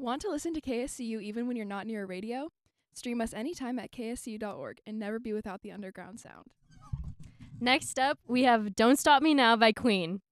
Want to listen to KSCU even when you're not near a radio? Stream us anytime at kscu.org and never be without the underground sound. Next up, we have Don't Stop Me Now by Queen.